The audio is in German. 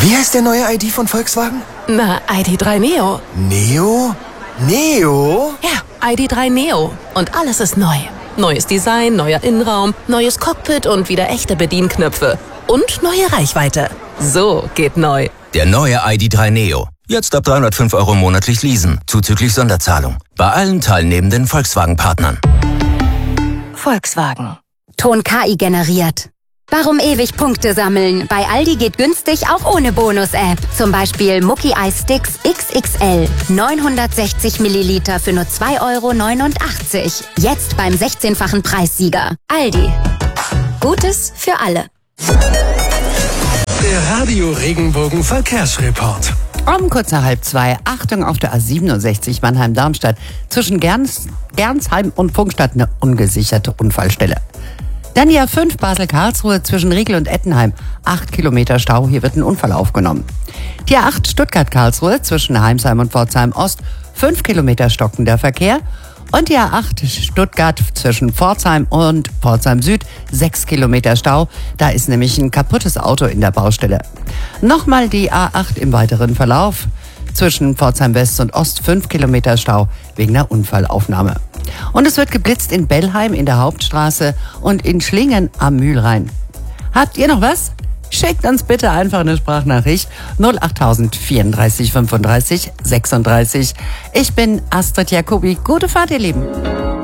Wie heißt der neue ID von Volkswagen? Na, ID.3 Neo. Neo? Neo? Ja, ID.3 Neo. Und alles ist neu. Neues Design, neuer Innenraum, neues Cockpit und wieder echte Bedienknöpfe. Und neue Reichweite. So geht neu. Der neue ID.3 Neo. Jetzt ab 305 € monatlich leasen, zuzüglich Sonderzahlung. Bei allen teilnehmenden Volkswagen-Partnern. Volkswagen. Ton KI generiert. Warum ewig Punkte sammeln? Bei Aldi geht günstig auch ohne Bonus-App. Zum Beispiel Mucki Eis Sticks XXL. 960 Milliliter für nur 2,89 €. Jetzt beim 16-fachen Preissieger. Aldi. Gutes für alle. Der Radio Regenbogen Verkehrsreport. Um kurz nach 1:30. Achtung auf der A67 Mannheim-Darmstadt. Zwischen Gernsheim und Pfungstadt eine ungesicherte Unfallstelle. Dann die A5 Basel-Karlsruhe zwischen Riegel und Ettenheim. 8 Kilometer Stau, hier wird ein Unfall aufgenommen. Die A8 Stuttgart-Karlsruhe zwischen Heimsheim und Pforzheim-Ost. 5 Kilometer stockender Verkehr. Und die A8 Stuttgart zwischen Pforzheim und Pforzheim Süd, 6 Kilometer Stau. Da ist nämlich ein kaputtes Auto in der Baustelle. Nochmal die A8 im weiteren Verlauf. Zwischen Pforzheim West und Ost 5 Kilometer Stau wegen der Unfallaufnahme. Und es wird geblitzt in Bellheim in der Hauptstraße und in Schlingen am Mühlrhein. Habt ihr noch was? Schickt uns bitte einfach eine Sprachnachricht 08000 34 35 36. Ich bin Astrid Jacobi. Gute Fahrt, ihr Lieben.